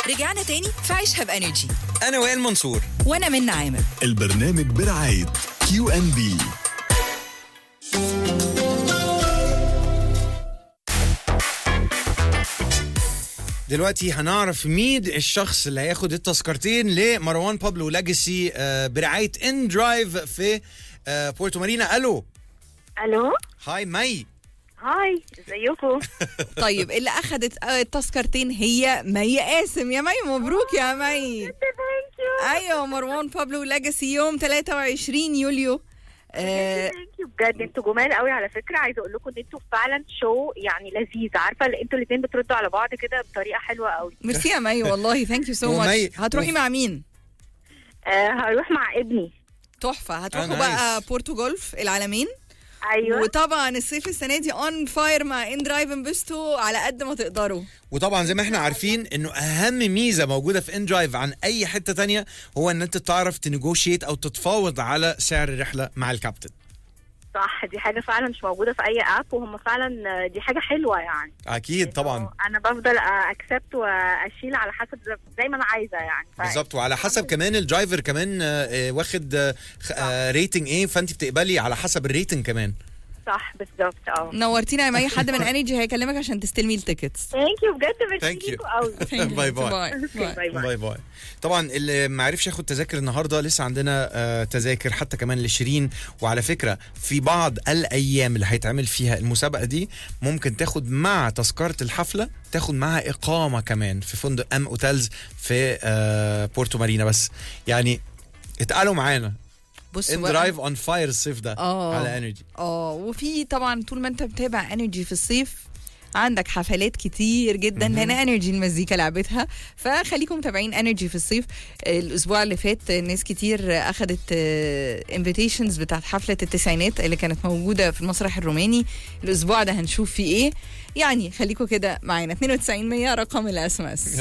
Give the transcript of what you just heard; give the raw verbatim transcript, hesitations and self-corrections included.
رجعنا تاني في عيشها بانرجي. انا وائل منصور وانا منى عامر. البرنامج برعاية كيو ان بي. دلوقتي هنعرف مين الشخص اللي هياخد التذكرتين لمروان بابلو لاجاسي برعاية ان درايف في بورتو مارينا. الو الو هاي مي. هاي ازيكم؟ طيب اللي اخذت التذكرتين هي مي قاسم. يا مي مبروك يا مي. ايوه مروان بابلو لاجاسي يوم ثلاثة وعشرين يوليو. آه بجد انتوا جمال قوي على فكره. عايزه اقول لكم ان انتوا فعلا شو يعني لذيذ. عارفه انتوا الاثنين بتردوا على بعض كده بطريقه حلوه قوي. ميرسي يا مي والله. ثانك يو سو ماتش. هتروحي مع مين؟ آه هروح مع ابني. تحفه. هتروحوا آه بقى بورتو جولف العالمين. ايوه وطبعا الصيف السنه دي اون فاير مع ان درايف. انبسطوا على قد ما تقدروا. وطبعا زي ما احنا عارفين انه اهم ميزه موجوده في ان درايف عن اي حته تانية هو ان انت تعرف تنيجوشيت او تتفاوض على سعر الرحله مع الكابتن. صح، دي حاجه فعلا مش موجوده في اي اب، وهم فعلا دي حاجه حلوه يعني. اكيد طبعا. انا بفضل اكسبت واشيل على حسب زي ما انا عايزه يعني. بالظبط. وعلى حسب كمان الدرايفر كمان واخد ريتنج ايه، فانت بتقبلي على حسب الريتنج كمان. صح بالظبط. اه نورتينا يا مي. حد من انرجي هيكلمك عشان تستلمي التيكتس. ثانك يو بجد. ثانك يو قوي. باي باي باي باي. طبعا اللي ما عرفش ياخد تذاكر النهارده لسه عندنا آه تذاكر حتى كمان لشيرين. وعلى فكره في بعض الايام اللي هيتعمل فيها المسابقه دي ممكن تاخد مع تذكره الحفله تاخد معها اقامه كمان في فندق ام اوتيلز في آه بورتو مارينا. بس يعني اتقالوا معانا بص ان درايف اون فاير الصيف ده أوه. على انرجي. اه وفي طبعا طول ما انت متابع انرجي في الصيف عندك حفلات كتير جدا لان انرجي المزيكا لعبتها. فخليكم متابعين انرجي في الصيف. الاسبوع اللي فات ناس كتير اخذت انفيتيشنز بتاعت حفله التسعينات اللي كانت موجوده في المسرح الروماني. الاسبوع ده هنشوف فيه ايه يعني. خليكم كده معانا. اتنين وتسعين مية رقم الاس ام اس.